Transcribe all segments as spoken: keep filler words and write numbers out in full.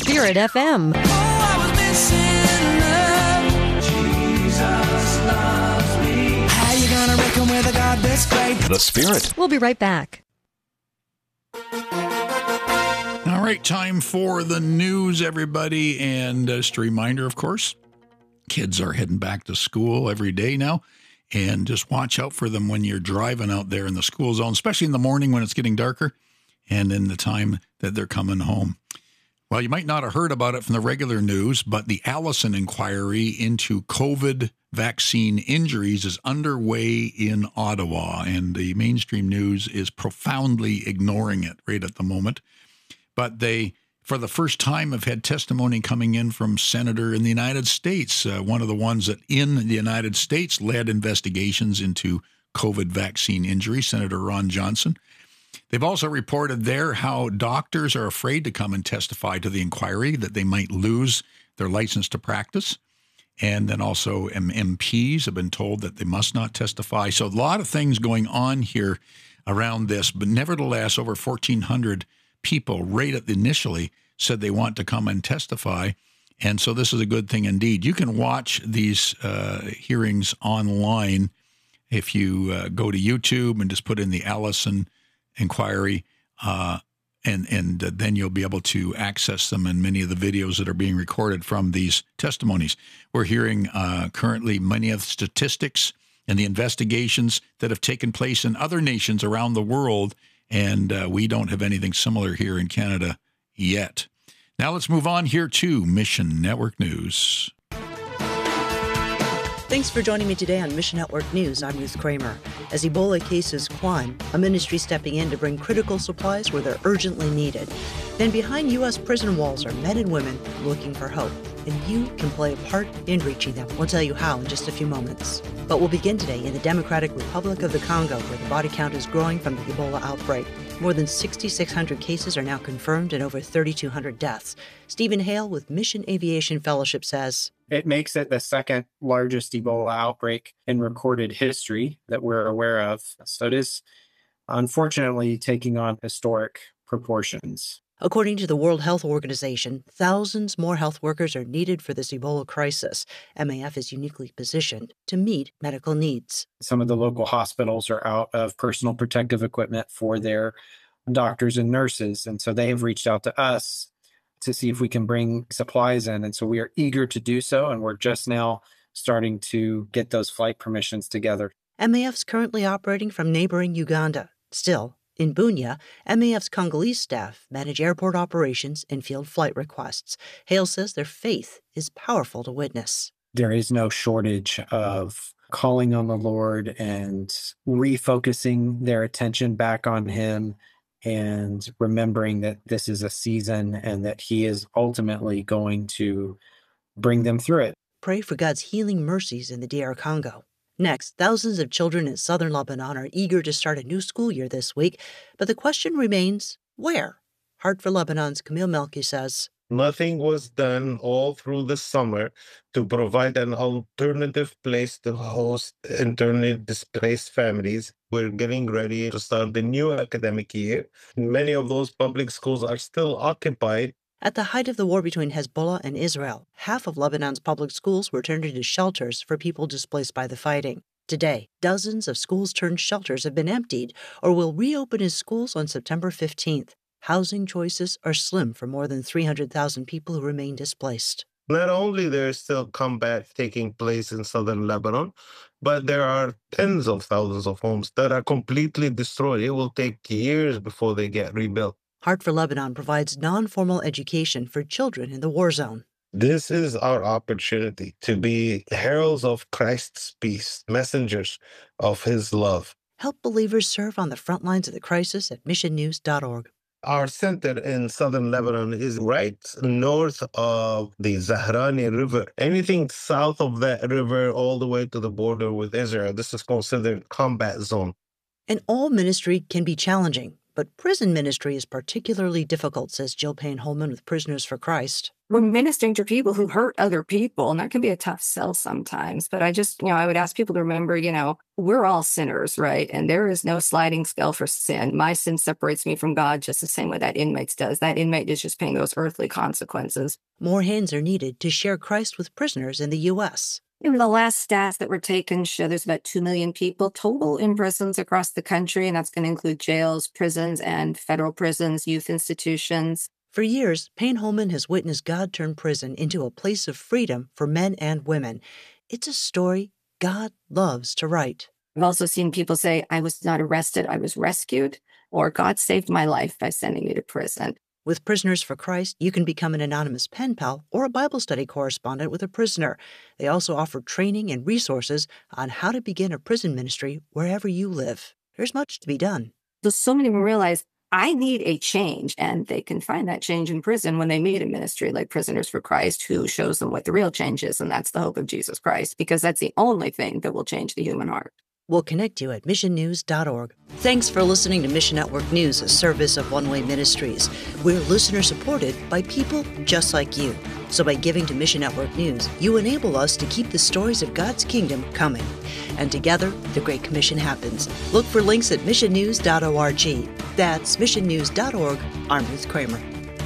Spirit F M. Oh, I was missing love. Jesus loves me. How you gonna reckon with a God this great? The Spirit. We'll be right back. All right, time for the news, everybody. And just a reminder, of course, kids are heading back to school every day now. And just watch out for them when you're driving out there in the school zone, especially in the morning when it's getting darker and in the time that they're coming home. Well, you might not have heard about it from the regular news, but the Allison inquiry into COVID vaccine injuries is underway in Ottawa, and the mainstream news is profoundly ignoring it right at the moment. But they, for the first time, have had testimony coming in from Senator in the United States, uh, one of the ones that in the United States led investigations into COVID vaccine injury, Senator Ron Johnson. They've also reported there how doctors are afraid to come and testify to the inquiry, that they might lose their license to practice. And then also M Ps have been told that they must not testify. So a lot of things going on here around this. But nevertheless, over fourteen hundred people right at the initially said they want to come and testify. And so this is a good thing indeed. You can watch these uh, hearings online if you uh, go to YouTube and just put in the Allison inquiry, uh, and and uh, then you'll be able to access them and many of the videos that are being recorded from these testimonies. We're hearing uh, currently many of the statistics and the investigations that have taken place in other nations around the world, and uh, we don't have anything similar here in Canada yet. Now let's move on here to Mission Network News. Thanks for joining me today on Mission Network News. I'm Ruth Kramer. As Ebola cases climb, a ministry stepping in to bring critical supplies where they're urgently needed. Then behind U S prison walls are men and women looking for hope. And you can play a part in reaching them. We'll tell you how in just a few moments. But we'll begin today in the Democratic Republic of the Congo, where the body count is growing from the Ebola outbreak. More than six thousand six hundred cases are now confirmed and over three thousand two hundred deaths. Stephen Hale with Mission Aviation Fellowship says, it makes it the second largest Ebola outbreak in recorded history that we're aware of. So it is, unfortunately, taking on historic proportions. According to the World Health Organization, thousands more health workers are needed for this Ebola crisis. M A F is uniquely positioned to meet medical needs. Some of the local hospitals are out of personal protective equipment for their doctors and nurses, and so they have reached out to us to see if we can bring supplies in. And so we are eager to do so, and we're just now starting to get those flight permissions together. M A F's currently operating from neighboring Uganda. Still, in Bunia, M A F's Congolese staff manage airport operations and field flight requests. Hale says their faith is powerful to witness. There is no shortage of calling on the Lord and refocusing their attention back on Him and remembering that this is a season and that He is ultimately going to bring them through it. Pray for God's healing mercies in the D R Congo. Next, thousands of children in southern Lebanon are eager to start a new school year this week, but the question remains, where? Heart for Lebanon's Camille Melki says, nothing was done all through the summer to provide an alternative place to host internally displaced families. We're getting ready to start the new academic year. Many of those public schools are still occupied. At the height of the war between Hezbollah and Israel, half of Lebanon's public schools were turned into shelters for people displaced by the fighting. Today, dozens of schools-turned-shelters have been emptied or will reopen as schools on September fifteenth. Housing choices are slim for more than three hundred thousand people who remain displaced. Not only there is still combat taking place in southern Lebanon, but there are tens of thousands of homes that are completely destroyed. It will take years before they get rebuilt. Heart for Lebanon provides non-formal education for children in the war zone. This is our opportunity to be heralds of Christ's peace, messengers of His love. Help believers serve on the front lines of the crisis at mission news dot org. Our center in southern Lebanon is right north of the Zahrani River. Anything south of that river all the way to the border with Israel, this is considered combat zone. And all ministry can be challenging, But prison ministry is particularly difficult, says Jill Payne-Holman with Prisoners for Christ. We're ministering to people who hurt other people, and that can be a tough sell sometimes. But I just, you know, I would ask people to remember, you know, we're all sinners, right? And there is no sliding scale for sin. My sin separates me from God just the same way that inmate's does. That inmate is just paying those earthly consequences. More hands are needed to share Christ with prisoners in the U S In the last stats that were taken show there's about two million people total in prisons across the country, and that's going to include jails, prisons, and federal prisons, youth institutions. For years, Payne-Holman has witnessed God turn prison into a place of freedom for men and women. It's a story God loves to write. I've also seen people say, I was not arrested, I was rescued, or God saved my life by sending me to prison. With Prisoners for Christ, you can become an anonymous pen pal or a Bible study correspondent with a prisoner. They also offer training and resources on how to begin a prison ministry wherever you live. There's much to be done. So, so many people realize, I need a change, and they can find that change in prison when they meet a ministry like Prisoners for Christ, who shows them what the real change is, and that's the hope of Jesus Christ, because that's the only thing that will change the human heart. We'll connect you at mission news dot org. Thanks for listening to Mission Network News, a service of One Way Ministries. We're listener-supported by people just like you. So by giving to Mission Network News, you enable us to keep the stories of God's kingdom coming. And together, the Great Commission happens. Look for links at mission news dot org. That's mission news dot org. I'm Ruth Kramer.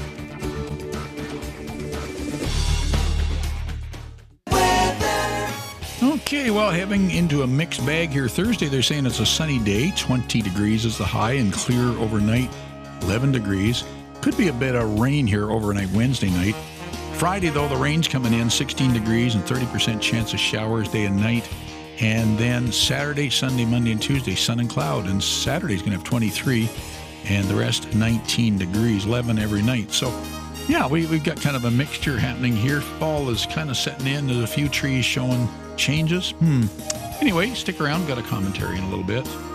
Okay, well, heading into a mixed bag here Thursday. They're saying it's a sunny day, twenty degrees is the high, and clear overnight, eleven degrees. Could be a bit of rain here overnight Wednesday night. Friday, though, the rain's coming in, sixteen degrees and thirty percent chance of showers day and night. And then Saturday, Sunday, Monday, and Tuesday, sun and cloud. And Saturday's going to have twenty-three, and the rest nineteen degrees, eleven every night. So, yeah, we, we've got kind of a mixture happening here. Fall is kind of setting in. There's a few trees showing changes. Hmm. Anyway, stick around. Got a commentary in a little bit.